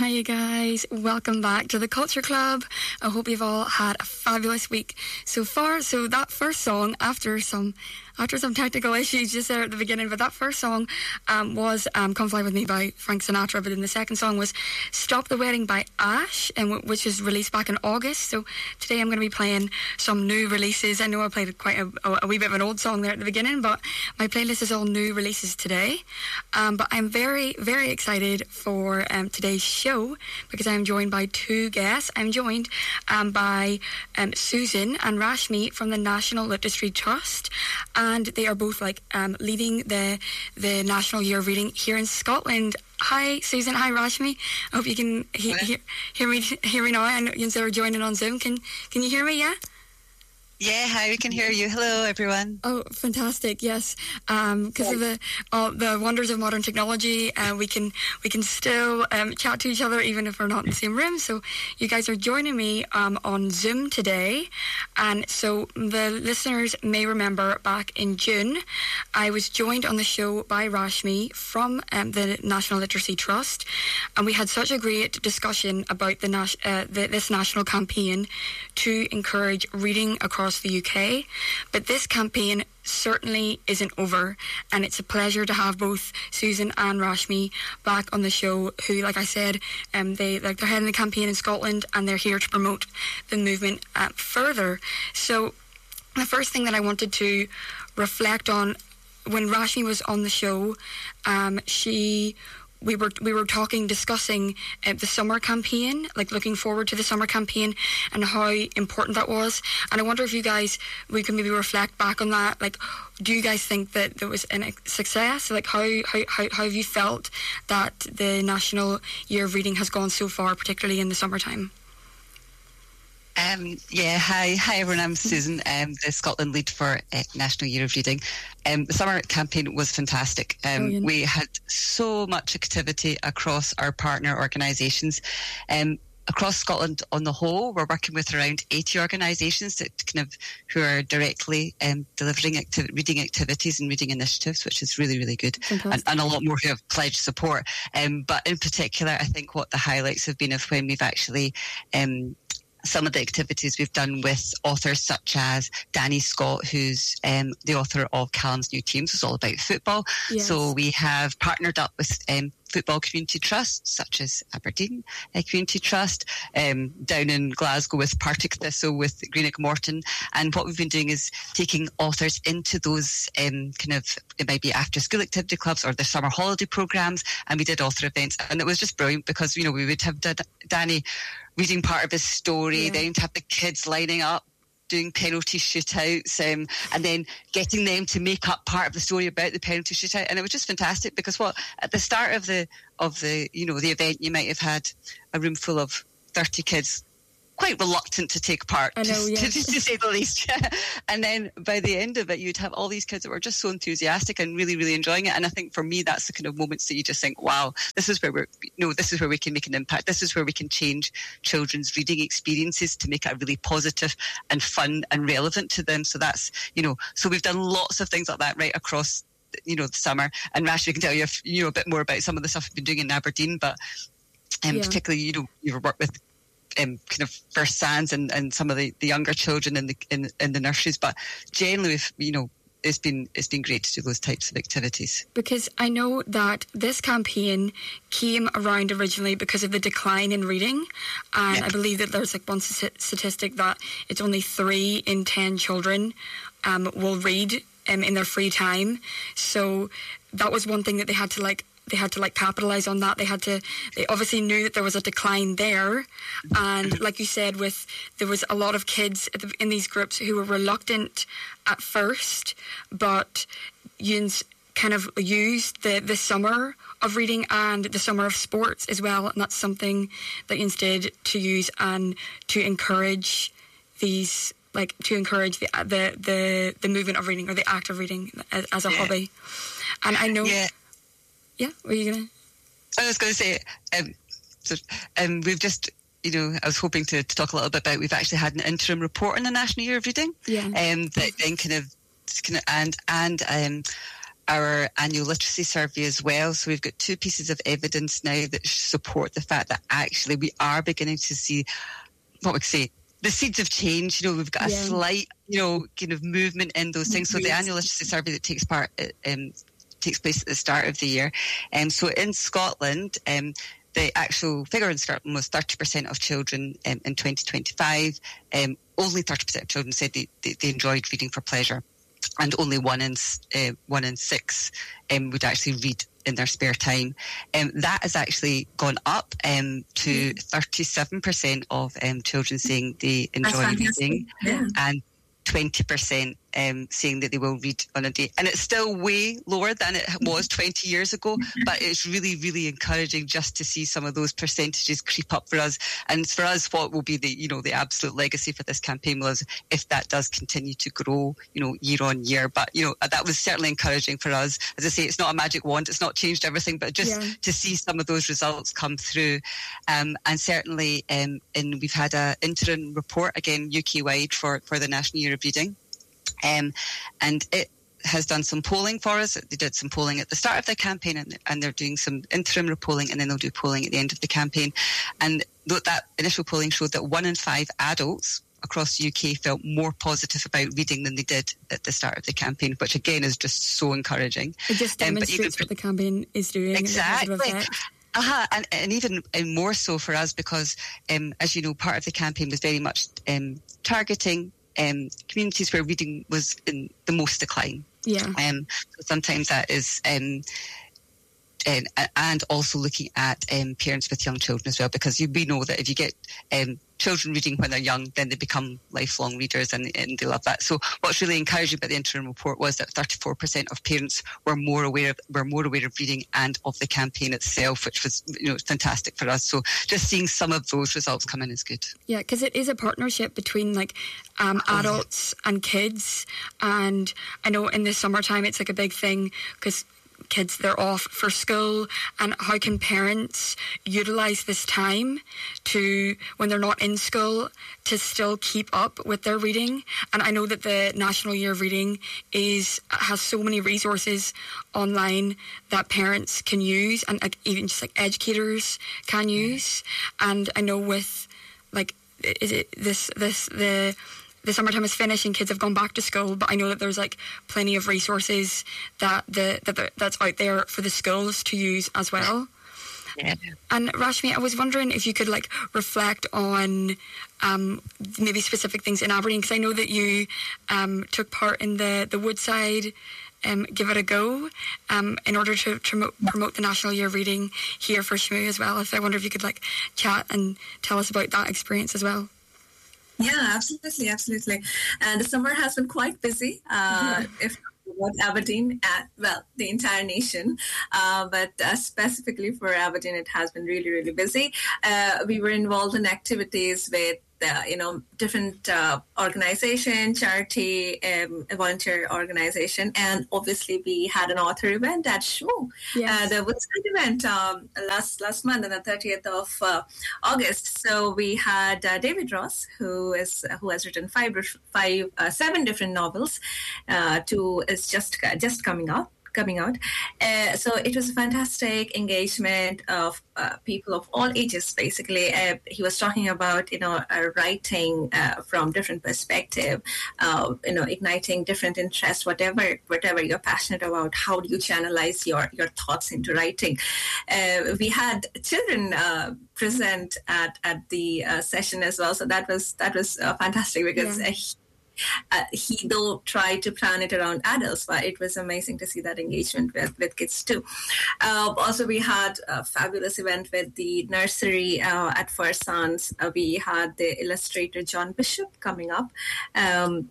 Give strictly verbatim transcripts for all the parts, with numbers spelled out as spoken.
Hi you guys, welcome back to the Culture Club. I hope you've all had a fabulous week so far. So that first song, after some after some technical issues just there at the beginning, but that first song um, was um, Come Fly With Me by Frank Sinatra, but then the second song was Stop the Wedding by Ash, and w- which was released back in August. So today I'm going to be playing some new releases. I know I played quite a, a wee bit of an old song there at the beginning, but my playlist is all new releases today. Um, but I'm very, very excited for um, today's show because I'm joined by two guests. I'm joined um, by um, Susan and Rashmi from the National Literacy Trust, and they are both like um, leading the the National Year of Reading here in Scotland. Hi Susan, hi Rashmi. I hope you can he- he- hear me hear me now. I know you're joining on Zoom. Can can you hear me? Yeah. Yeah, hi, we can hear you. Hello, everyone. Oh, fantastic! Yes, because um, of the uh, the wonders of modern technology, uh, we can we can still um, chat to each other even if we're not in the same room. So you guys are joining me um, on Zoom today, and so the listeners may remember back in June, I was joined on the show by Rashmi from um, the National Literacy Trust, and we had such a great discussion about the, nas- uh, the this national campaign to encourage reading across the U K. But this campaign certainly isn't over, and it's a pleasure to have both Susan and Rashmi back on the show, who, like I said, um, they, like, they're heading the campaign in Scotland and they're here to promote the movement uh, further. So the first thing that I wanted to reflect on, when Rashmi was on the show, um, she we were we were talking, discussing uh, the summer campaign, like looking forward to the summer campaign and how important that was. And I wonder if you guys, we can maybe reflect back on that. Like, do you guys think that there was a success? Like, how, how, how, how have you felt that the National Year of Reading has gone so far, particularly in the summertime? Um, yeah, hi, hi everyone. I'm Susan, um, the Scotland lead for uh, National Year of Reading. Um, the summer campaign was fantastic. Um, we had so much activity across our partner organisations. Um, across Scotland on the whole, we're working with around eighty organisations that kind of who are directly um, delivering acti- reading activities and reading initiatives, which is really, really good, and, and a lot more who have pledged support. Um, but in particular, I think what the highlights have been of when we've actually um, some of the activities we've done with authors such as Danny Scott, who's um, the author of Callum's New Teams, is all about football. Yes. So we have partnered up with um, football community trusts such as Aberdeen uh, Community Trust, um, down in Glasgow with Partick Thistle, with Greenock Morton. And what we've been doing is taking authors into those um, kind of, it might be after school activity clubs or their summer holiday programmes, and we did author events. And it was just brilliant because, you know, we would have D- Danny reading part of his story, yeah. Then to have the kids lining up, doing penalty shootouts, um, and then getting them to make up part of the story about the penalty shootout. And it was just fantastic because what at the start of the of the you know the event, you might have had a room full of thirty kids quite reluctant to take part, I know, to, yes. to, to say the least. And then by the end of it, you'd have all these kids that were just so enthusiastic and really, really enjoying it. And I think for me, that's the kind of moments that you just think, wow, this is where we're, you know, this is where we can make an impact. This is where we can change children's reading experiences to make it really positive and fun and relevant to them. So that's, you know, so we've done lots of things like that right across, you know, the summer. And Rashmi can tell you, you know, a bit more about some of the stuff we've been doing in Aberdeen, but um, yeah. particularly, you know, you've worked with Um, kind of first sands and, and some of the, the younger children in the in, in the nurseries, but generally, we've, you know, it's been it's been great to do those types of activities. Because I know that this campaign came around originally because of the decline in reading, and yep. I believe that there's like one statistic that it's only three in ten children um, will read um, in their free time. So that was one thing that they had to like. They had to like capitalize on that. They had to, they obviously knew that there was a decline there. And like you said, with, there was a lot of kids at the, in these groups who were reluctant at first, but Ewan's kind of used the, the summer of reading and the summer of sports as well. And that's something that Ewan's did to use and to encourage these, like to encourage the, the, the, the movement of reading or the act of reading as, as a yeah. hobby. And I know... Yeah. Yeah, what are you going to... I was going to say, um, so, um, we've just, you know, I was hoping to, to talk a little bit about, we've actually had an interim report on the National Year of Reading. Yeah. Um, that then kind of, kind of and, and um, our annual literacy survey as well. So we've got two pieces of evidence now that support the fact that actually we are beginning to see, what we say, the seeds of change. You know, we've got yeah. a slight, you know, kind of movement in those things. So the annual literacy survey that takes part um, takes place at the start of the year. Um, so in Scotland, um, the actual figure in Scotland was thirty percent of children um, in twenty twenty-five. Um, only thirty percent of children said they, they, they enjoyed reading for pleasure. And only one in uh, one in six um, would actually read in their spare time. Um, that has actually gone up um, to thirty-seven percent of um, children saying they enjoy reading, yeah. and twenty percent um, saying that they will read on a day. And it's still way lower than it was twenty years ago, but it's really, really encouraging just to see some of those percentages creep up for us. And for us, what will be the, you know, the absolute legacy for this campaign was if that does continue to grow, you know, year on year. But, you know, that was certainly encouraging for us. As I say, it's not a magic wand. It's not changed everything, but just yeah. to see some of those results come through. Um, and certainly, um, in, we've had an interim report, again, U K-wide for, for the National Year of Reading. Um, and it has done some polling for us. They did some polling at the start of the campaign, and, and they're doing some interim polling, and then they'll do polling at the end of the campaign. And that initial polling showed that one in five adults across the U K felt more positive about reading than they did at the start of the campaign, which again is just so encouraging. It just demonstrates um, even, what the campaign is doing. Exactly. Uh-huh. And, and even and more so for us because, um, as you know, part of the campaign was very much um, targeting Um, communities where reading was in the most decline. Yeah. Um, so sometimes that is, um, and, and also looking at um, parents with young children as well, because you, we know that if you get um, children reading when they're young, then they become lifelong readers, and, and they love that. So what's really encouraging about the interim report was that thirty-four percent of parents were more aware of, were more aware of reading and of the campaign itself, which was, you know, fantastic for us. So just seeing some of those results come in is good. Yeah, because it is a partnership between like um, adults and kids, and I know in the summertime it's like a big thing because kids, they're off for school, and how can parents utilise this time to, when they're not in school, to still keep up with their reading. And I know that the National Year of Reading is has so many resources online that parents can use, and like, even just like educators can use. And I know with like is it this this the the summertime is finished and kids have gone back to school, but I know that there's like plenty of resources that the that that's out there for the schools to use as well. Yeah. And Rashmi, I was wondering if you could like reflect on um, maybe specific things in Aberdeen, because I know that you um, took part in the the Woodside um, Give It a Go um, in order to, to promote, promote the National Year of Reading here for Shmoo as well. So I wonder if you could like chat and tell us about that experience as well. Yeah, absolutely, absolutely. And the summer has been quite busy, uh, yeah. if not Aberdeen, at, well, the entire nation. Uh, but uh, specifically for Aberdeen, it has been really, really busy. Uh, we were involved in activities with Uh, you know, different uh, organization, charity, um, volunteer organization, and obviously we had an author event at Shmoo. Yes. Uh, the Woodside event um, last last month on the thirtieth of uh, August. So we had uh, David Ross, who is uh, who has written five, five, uh, seven different novels. Uh, two is just just coming out. coming out. Uh, so it was a fantastic engagement of uh, people of all ages, basically. Uh, he was talking about, you know, uh, writing uh, from different perspective, uh, you know, igniting different interests, whatever whatever you're passionate about, how do you channelize your, your thoughts into writing. Uh, we had children uh, present at, at the uh, session as well. So that was, that was uh, fantastic because yeah. uh, Uh, he though tried to plan it around adults, but it was amazing to see that engagement with, with kids too. Uh, also, we had a fabulous event with the nursery uh, at First Sons. Uh, we had the illustrator John Bishop coming up. Um,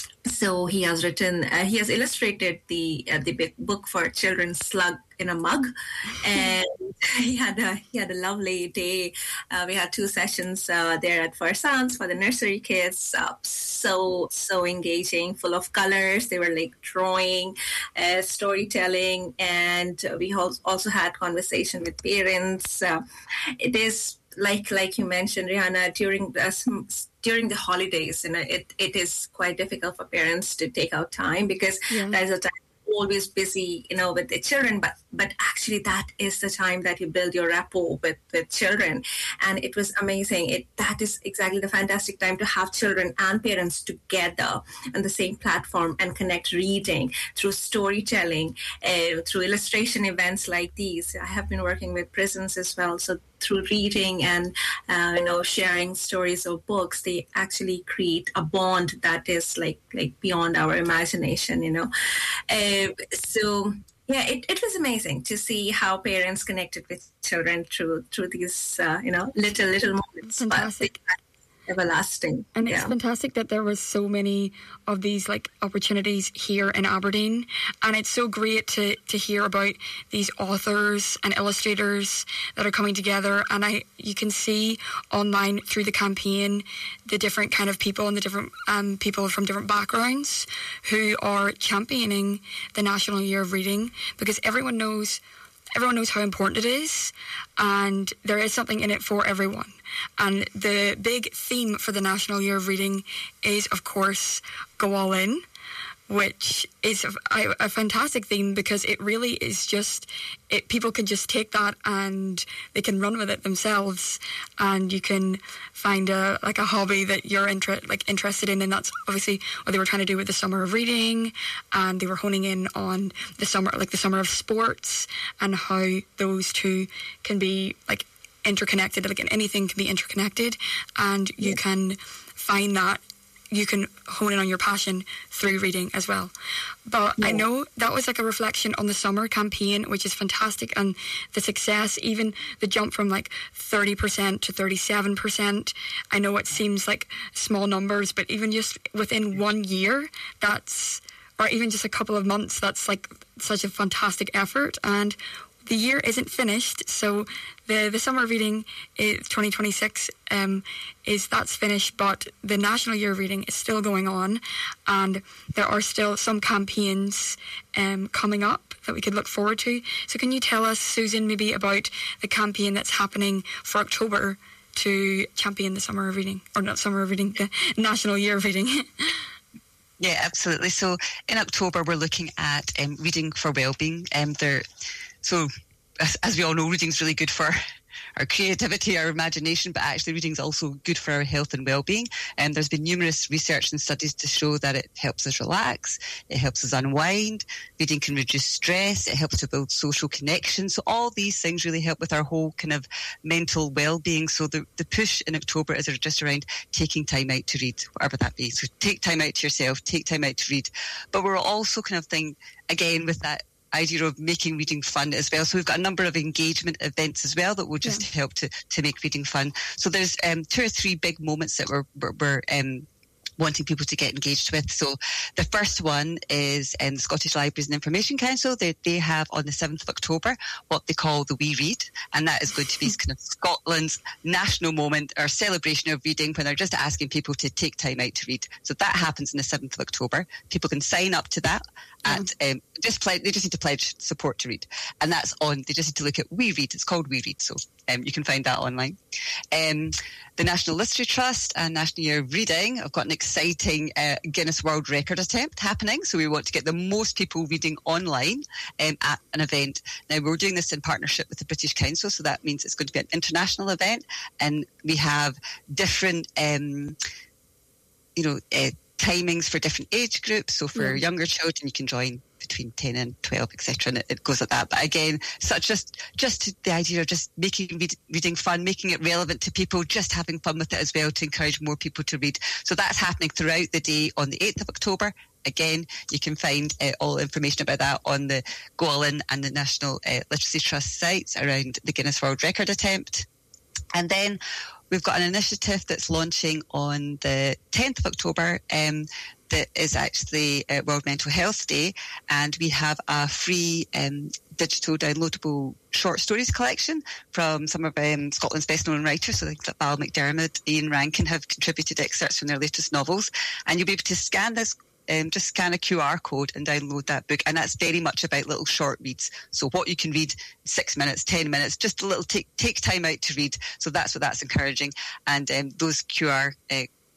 So he has written, uh, he has illustrated the uh, the big book for children, Slug in a Mug, and he had a he had a lovely day. Uh, we had two sessions uh, there at First Sons for the nursery kids. Uh, so so engaging, full of colors. They were like drawing, uh, storytelling, and we also had conversation with parents. Uh, it is like like you mentioned, Rihanna, during the during the holidays, you know, it, it is quite difficult for parents to take out time because yeah. there's a time always busy, you know, with the children, but but actually that is the time that you build your rapport with, with children. And it was amazing. It that is exactly the fantastic time to have children and parents together on the same platform and connect reading through storytelling, uh, through illustration events like these. I have been working with prisons as well, so through reading and uh, you know, sharing stories or books, they actually create a bond that is like like beyond our imagination, you know. Uh, so yeah, it, it was amazing to see how parents connected with children through through these uh, you know, little little moments. Fantastic. But everlasting. And it's yeah. fantastic that there was so many of these like opportunities here in Aberdeen, and it's so great to to hear about these authors and illustrators that are coming together. And I you can see online through the campaign the different kind of people and the different um, people from different backgrounds who are championing the National Year of Reading, because everyone knows Everyone knows how important it is, and there is something in it for everyone. And the big theme for the National Year of Reading is, of course, Go All In, which is a, a fantastic theme, because it really is just, it, people can just take that and they can run with it themselves, and you can find a like a hobby that you're inter- like interested in. And that's obviously what they were trying to do with the Summer of Reading, and they were honing in on the summer, like the Summer of Sports, and how those two can be like interconnected. Like anything can be interconnected, and you yeah. can find that you can hone in on your passion through reading as well. But yeah. I know that was like a reflection on the summer campaign, which is fantastic, and the success, even the jump from like thirty percent to thirty-seven percent. I know it seems like small numbers, but even just within one year, that's, or even just a couple of months, that's like such a fantastic effort. And the year isn't finished, so the the summer reading is twenty twenty-six um, is that's finished, but the National Year of Reading is still going on, and there are still some campaigns um, coming up that we could look forward to. So can you tell us, Susan, maybe about the campaign that's happening for October to champion the summer of reading, or not summer of reading, the National Year of Reading? Yeah, absolutely. So in October, we're looking at um, reading for wellbeing. Um, there. So, as, as we all know, reading is really good for our creativity, our imagination, but actually reading is also good for our health and well-being. And there's been numerous research and studies to show that it helps us relax, it helps us unwind, reading can reduce stress, it helps to build social connections. So all these things really help with our whole kind of mental well-being. So the, the push in October is just around taking time out to read, whatever that be. So take time out to yourself, take time out to read. But we're also kind of thing, again, with that idea of making reading fun as well. So we've got a number of engagement events as well that will just yeah. help to, to make reading fun. So there's um, two or three big moments that we're, we're, we're um, wanting people to get engaged with. So the first one is um, the Scottish Libraries and Information Council. They, they have on the seventh of October what they call the Wee Read, and that is going to be kind of Scotland's national moment or celebration of reading, when they're just asking people to take time out to read. So that happens on the seventh of October. People can sign up to that. At, um, just pledge, they just need to pledge support to read, and that's on. They just need to look at We Read. It's called We Read, so um, you can find that online. Um, the National Literacy Trust and National Year of Reading have got an exciting uh, Guinness World Record attempt happening. So we want to get the most people reading online um, at an event. Now we're doing this in partnership with the British Council, so that means it's going to be an international event, and we have different, um, you know. Uh, timings for different age groups. So for yeah. younger children, you can join between ten and twelve, et cetera, and it, it goes like that. But again, such just just the idea of just making read, reading fun, making it relevant to people, just having fun with it as well, to encourage more people to read. So that's happening throughout the day on the eighth of October. Again, you can find uh, all information about that on the Go All In and the National uh, Literacy Trust sites around the Guinness World Record attempt. And then we've got an initiative that's launching on the tenth of October um, that is actually uh, World Mental Health Day, and we have a free um, digital downloadable short stories collection from some of um, Scotland's best-known writers, so like Val McDermid, Ian Rankin have contributed excerpts from their latest novels, and you'll be able to scan this Um, just scan a Q R code and download that book. And that's very much about little short reads. So what you can read, six minutes, ten minutes, just a little take, take time out to read. So that's what that's encouraging. And um, those Q R uh,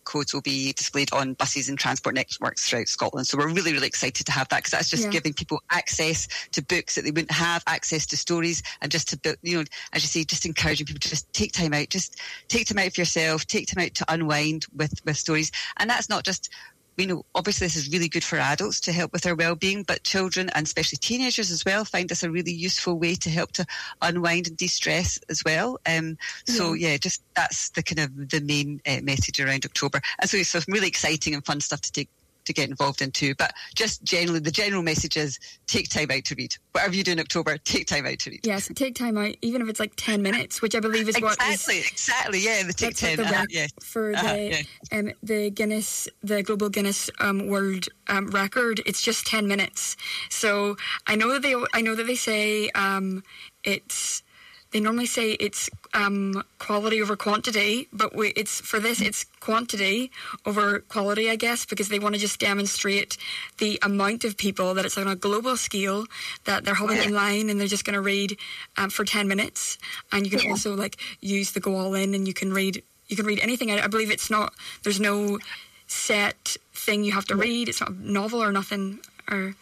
codes will be displayed on buses and transport networks throughout Scotland. So we're really, really excited to have that, because that's just yeah. giving people access to books that they wouldn't have, access to stories, and just to, you know, as you say, just encouraging people to just take time out, just take time out for yourself, take time out to unwind with, with stories. And that's not just, you know, obviously this is really good for adults to help with their well-being, but children and especially teenagers as well find this a really useful way to help to unwind and de-stress as well. Um, so yeah. yeah, just that's the kind of the main uh, message around October. And so it's some really exciting and fun stuff to take to get involved in too. But just generally, the general message is take time out to read. Whatever you do in October, take time out to read. Yes, take time out, even if it's like ten minutes, which I believe is exactly, what exactly, exactly. Yeah, the take ten. Like the uh, yeah. For uh-huh, the yeah. um, the Guinness, the global Guinness um, World um, Record, it's just ten minutes. So I know that they, I know that they say um, it's. They normally say it's um, quality over quantity, but we, it's for this, it's quantity over quality, I guess, because they want to just demonstrate the amount of people that it's on a global scale that they're holding yeah. in line and they're just going to read um, for ten minutes. And you can yeah. also like use the Go All In, and you can read you can read anything. I, I believe it's not, there's no set thing you have to read. It's not a novel or nothing. Or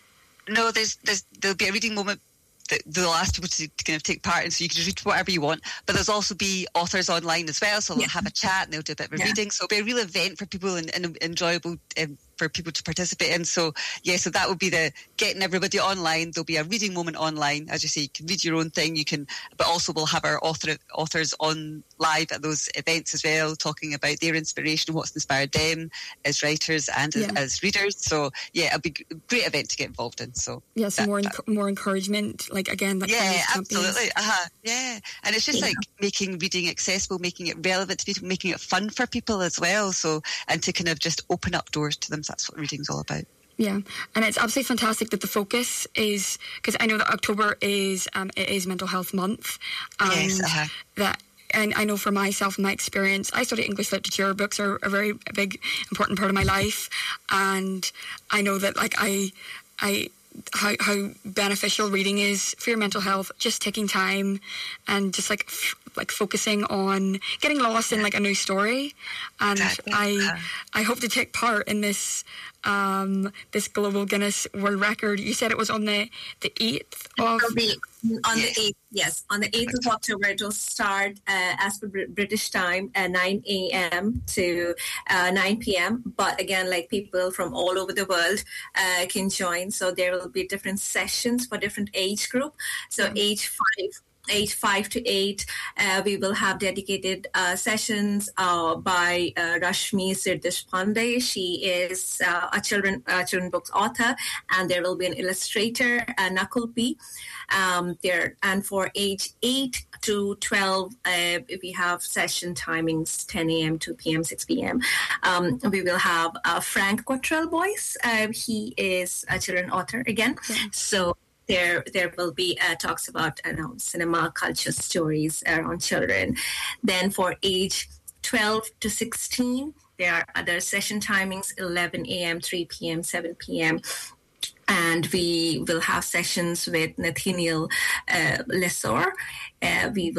no, there's there's there'll be a reading moment that they'll ask people to, to kind of take part in, so you can just read whatever you want. But there's also be authors online as well, so they'll yeah. have a chat and they'll do a bit of a yeah. reading. So it'll be a real event for people and, and enjoyable um, for people to participate in. So yeah, so that will be the getting everybody online. There'll be a reading moment online, as you say. You can read your own thing. You can, but also we'll have our author authors on live at those events as well, talking about their inspiration, what's inspired them as writers and yeah. as, as readers. So yeah, it'll be a great event to get involved in. So yeah, some more enc- more encouragement. Like again, like yeah, absolutely, uh-huh. yeah, and it's just yeah. like making reading accessible, making it relevant to people, making it fun for people as well. So and to kind of just open up doors to them. So that's what reading's all about. Yeah, and it's absolutely fantastic that the focus is, because I know that October is um, it is Mental Health Month, and yes, uh-huh. that. And I know for myself, my experience, I study English literature. Books are a very big, important part of my life, and I know that like I, I. How, how beneficial reading is for your mental health, just taking time and just like f- like focusing on getting lost in like a new story. And exactly. I I hope to take part in this um, this global Guinness World Record. You said it was on the the eighth of It'll be on yes. the eighth. Yes, on the eighth of October. It will start uh, as per Br- British time at nine a.m. to uh, nine p.m. But again, like people from all over the world uh, can join. So there will be different sessions for different age group. So mm-hmm. age five. Age five to eight, uh, we will have dedicated uh, sessions uh, by uh, Rashmi Sirdeshpande. She is uh, a children uh, children books author, and there will be an illustrator, uh, Nakulpi. Um, there and for age eight to twelve, uh, we have session timings ten a.m., two p.m., six p.m. Um, we will have uh, Frank Cottrell Boyce. Uh, he is a children author again, yeah. so. There, there will be uh, talks about you know, cinema, culture, stories around children. Then for age twelve to sixteen, there are other session timings, eleven a.m., three p.m., seven p.m., and we will have sessions with Nathaniel uh, Lesor. Uh, we will